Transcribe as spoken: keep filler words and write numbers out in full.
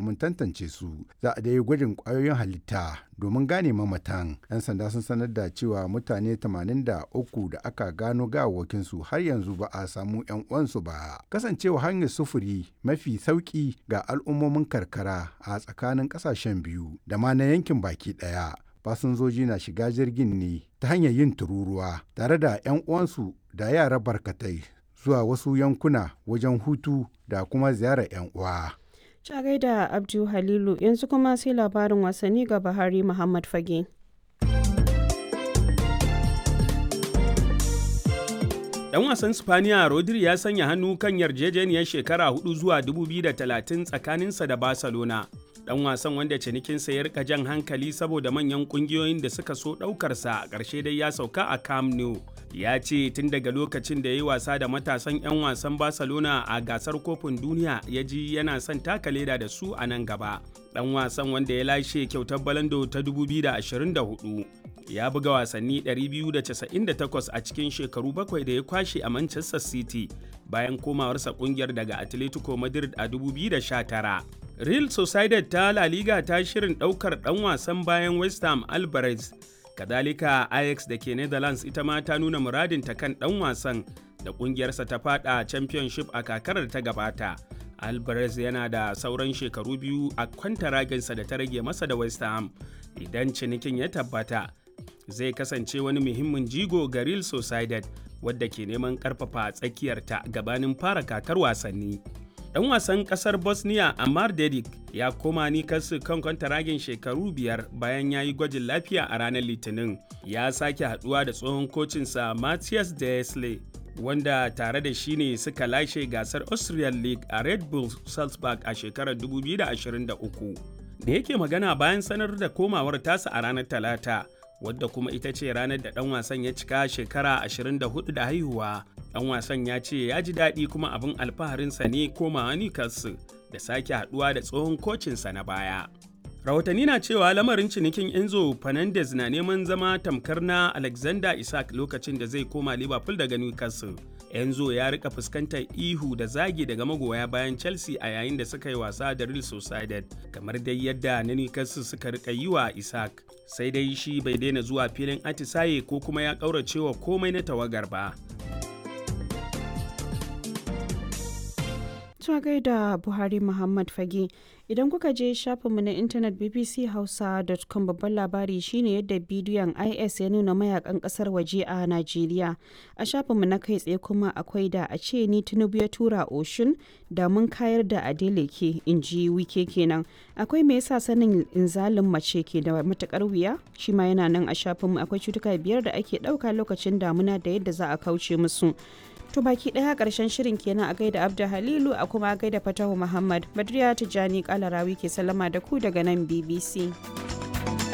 domin tantance su. Za a dai gwajin ƙwayoyin halitta domin gane mamatan. 'Yan sanda sun sanar da cewa mutane tamanin da uku da aka gano gawawakinsu har yanzu ba a samu 'yan uwansu ba. Kasancewa hanyar sufuri mafi sauƙi ga al'ummomin karkara a tsakanin ƙasashen biyu da ma na yankin baki ɗaya. Fasinjoji na shiga jirgin ne ta hanyar yin tururuwa tare da 'yan uwansu da yara barkatai zuwa wasu yankuna wajen hutu da kuma ziyarar 'yan uwa. Ta gaida Abdu Halilu, yanzu kuma sai labarin wasanni ga Buhari Muhammad Fage. Dan wasan Spaniya Rodri ya sanya hannu kan yarjejeniyar shekara hudu zuwa dubu biyu da talatin tsakaninsa da Barcelona. Dan wasan wanda cinikinsa ya rika jan hankali saboda manyan kungiyoyin da suka so daukarsa a ƙarshe dai ya sauka a Camp Nou. Ya ce tun daga lokacin da ya yi wasa da matasan 'yan wasan Barcelona a gasar kofin duniya ya ji yana son taka leda da su a nan gaba. Dan wasan wanda ya lashe kyautar Balando ta dubu biyu da ashirin da hudu. Ya buga wasanni ɗari biyu da casa'in da takwas a cikin shekaru bakwai da ya kwashe a Manchester City bayan komawarsa kungiyar daga Atletico Madrid a dubu biyu da sha tara. Real Sociedad ta La Liga ta shirin ɗaukar ɗan wasan bayan West Ham Alvarez. Kadalika Ajax da ke Netherlands ita ma ta nuna muradinta kan ɗan wasan da ƙungiyarsa ta fada Championship a kakarar ta gabata. Alvarez yana da sauran shekaru biyu a kwantaraginsa da ta rage masa da West Ham. Idan cinikin ya tabbata, zai kasance wani muhimmin jigo ga Real Sociedad wadda ke neman ƙarfafa tsakiyarta gabanin fara kakar wasanni. Ɗan wasan ƙasar Bosnia Amar Dedic ya koma Newcastle kan kwantaragin shekaru biyar bayan ya yi gwajin lafiya a ranar Litinin. Ya sake haɗuwa da tsohon kocinsa Matthias Desley, wanda tare da shi ne suka lashe gasar Austrian League a Red Bull Salzburg a shekarar dubu biyu da ashirin da uku. Da yake magana bayan sanar da komawar tasa a ranar Talata, wadda kuma ita ce ranar da ɗan wasan ya cika shekara ashirin da hudu da haihuwa. Ɗan wasan ya ce ya ji daɗi kuma abin alfaharinsa ne komawa Newcastle da sake haɗuwa da tsohon kocinsa na baya. Rahotanni na cewa lamarin cinikin Enzo Fernandez na neman zama tamkar na Alexander Isak lokacin da zai koma Liverpool daga Newcastle. Enzo ya rika fuskantar ihu da zagi daga magoya bayan Chelsea a yayin da suka yi wasa da Real Sociedad, kamar dai yadda na Newcastle suka rika yi wa Isak. Sai dai shi bai daina zuwa filin atisaye ko kuma ya ƙauracewa komai na tawagar ba. Ta gaida Buhari Muhammad Fage. Idan kuka je shafinmu na intanet b b c hausa dot com, babban labari shine yadda bidiyon I S ya nuna mayakan kasar waje a Najeriya. A shafinmu na kai tsaye kuma akwai da a ce ni Tinubu ya tura Oshun da mun kayar da Adeleke, in ji Wike kenan. Akwai me yasa sanin inzalin mace ke da matakar wuya? Shi ma yana nan a shafinmu. Akwai cutuka biyar da ake ɗauka lokacin damuna da yadda za a kauce musu. To baki daya karshen shirin kenan a gaida Abda Halilu a kuma gaida Fatahu Muhammad. Badriya Tijani Kalarawi ke sallama da ku daga nan B B C.